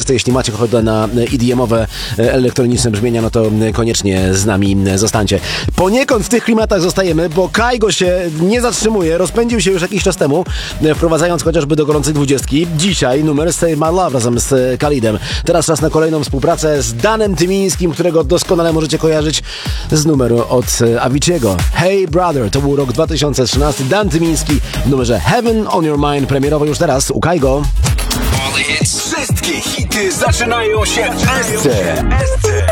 to jeśli macie ochotę na EDM-owe, elektroniczne brzmienia, no to koniecznie z nami zostańcie. Poniekąd w tych klimatach zostajemy, bo Kygo się nie zatrzymuje, rozpędził się już jakiś czas temu, wprowadzając chociażby do gorącej 20. Dzisiaj numer Save My Love razem z Khalidem. Teraz czas na kolejną współpracę z Danem Tymińskim, którego doskonale możecie kojarzyć z numeru od Avicii'ego. Hey Brother, to był rok 2013. Dan Tymiński w numerze Heaven on Your Mind, premierowo już teraz u Kygo. Wszystkie hity zaczynają się w SC.